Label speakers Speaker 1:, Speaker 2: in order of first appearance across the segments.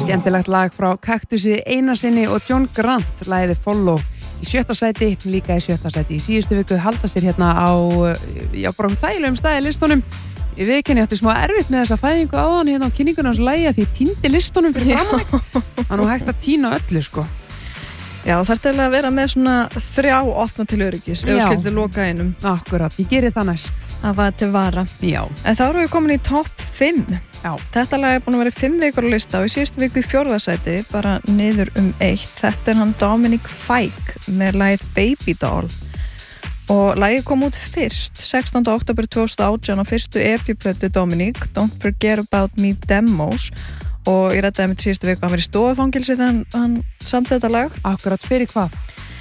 Speaker 1: Skemmtilegt lag frá Kaktusi Einarsinni og John Grant, lagið Follow í 7. sæti, líka í 7. sæti í síðustu viku, halda sér hérna á bara þægilegum staði listunum. Í vikunni átti smá erfitt með þessa fæðingu áðan hérna á kynningunum hans lagi að því týndi listunum fyrir framan mig. Það er nú hægt að týna öllu sko.
Speaker 2: Já, það er til að vera með svona 3 opna til öryggis ef þú skildir loka einum.
Speaker 1: Akkurat, ég geri það næst.
Speaker 2: Það var til vara.
Speaker 1: Já.
Speaker 2: En þá erum við komin í topp 5.
Speaker 1: Já.
Speaker 2: Þetta lag er búin að vera 5 vikur á lista og í síðustu viku í 4. sæti, bara niður 1. Þetta er hann Dominic Fike með lagið Baby Doll. Og lagið kom út fyrst, 16. október 2018 á fyrstu EP-plötu Dominic, Don't Forget About Me Demos. Og ég ræddaði með síðustu viku að hann var í stofufangilsi þegar hann samti þetta lag.
Speaker 1: Akkurat, fyrir hvað?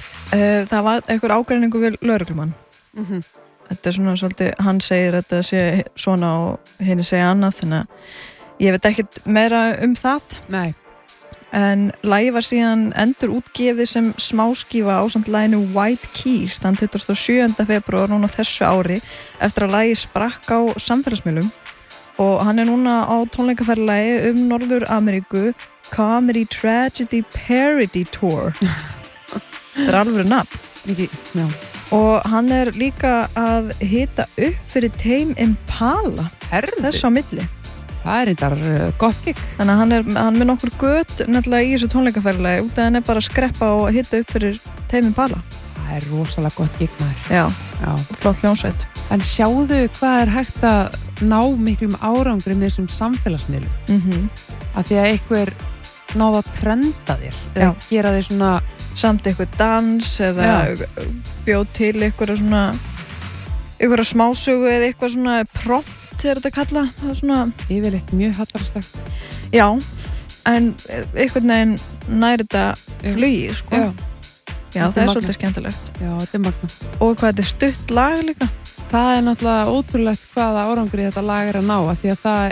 Speaker 2: Það var einhver ágreiningu við lögreglumann. Þetta er svona svolítið, hann segir þetta sé svona og henni segja annað, þannig að ég veit ekkert meira um það.
Speaker 1: Nei.
Speaker 2: En lagið var síðan endur útgefið sem smáskífa ásamt laginu White Keys þann 27. febrúar núna þessu ári eftir að lagið sprakk á samfélagsmiðlum og hann er núna á tónleikaferðalagi Norður Ameríku Comedy Tragedy Parody Tour. Þetta er alveg nafn.
Speaker 1: Mikið, já.
Speaker 2: Og hann er líka að hita upp fyrir Tame Impala þess á milli.
Speaker 1: Það er eitthvað gott gig.
Speaker 2: Þannig að hann með nokkur gött nefnilega í þessu tónleikaferðalagi út að hann er bara að skreppa og hita upp fyrir Tame Impala.
Speaker 1: Það er rosalega gott gig maður.
Speaker 2: Já. Flott hljómsveit.
Speaker 1: En sjáðu hvað er hægt að ná miklum árangri með þessum samfélagsmiðlum. Af því að einhver náða að trenda þér eða gera þér svona
Speaker 2: samt eitthvað dans eða bjóð til eitthvað svona eitthvað smásögu eða eitthvað svona prompt er þetta kalla, það er svona
Speaker 1: yfirleitt mjög hallarslegt.
Speaker 2: Já, en eitthvað neginn nær þetta flugi sko. Já, það er svolítið skemmtilegt.
Speaker 1: Já, þetta er magna.
Speaker 2: Og hvað þetta er stutt lag líka.
Speaker 1: Það er náttúrulega ótrúlegt hvaða árangri þetta lag er að ná af því að það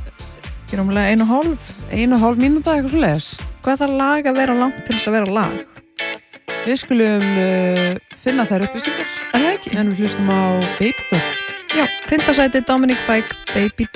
Speaker 2: er rúmlega
Speaker 1: 1,5 mínúta eitthvað svoleiðis.
Speaker 2: Hvað þarf lag að vera langt til þess að vera lag?
Speaker 1: Við skulum finna þær upplýsingar.
Speaker 2: Er það ekki?
Speaker 1: En við hlustum á Baby Doll.
Speaker 2: Já, 5. sæti Dominic Fike, Baby Doll.